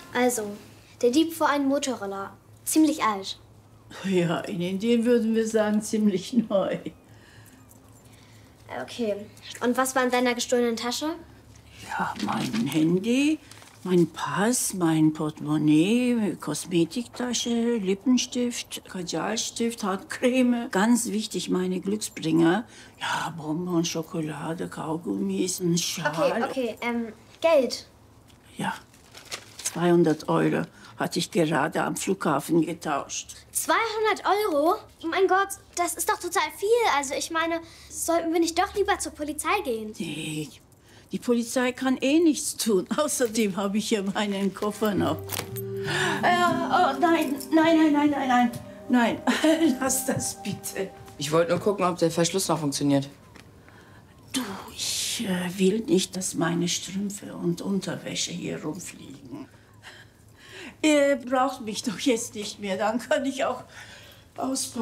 Also, der Dieb fuhr einen Motorroller. Ziemlich alt. Ja, in Indien würden wir sagen, ziemlich neu. Okay. Und was war in deiner gestohlenen Tasche? Ja, mein Handy, mein Pass, mein Portemonnaie, Kosmetiktasche, Lippenstift, Kajalstift, Hautcreme. Ganz wichtig, meine Glücksbringer. Ja, Bonbon, Schokolade, Kaugummis, ein Schal. Okay, Geld. Ja, 200 € hatte ich gerade am Flughafen getauscht. 200 €? Mein Gott, das ist doch total viel. Also ich meine, sollten wir nicht doch lieber zur Polizei gehen? Nee, die Polizei kann eh nichts tun. Außerdem habe ich hier meinen Koffer noch. Ja, oh, nein, lass das bitte. Ich wollte nur gucken, ob der Verschluss noch funktioniert. Du, ich will nicht, dass meine Strümpfe und Unterwäsche hier rumfliegen. Ihr braucht mich doch jetzt nicht mehr, dann kann ich auch auspacken.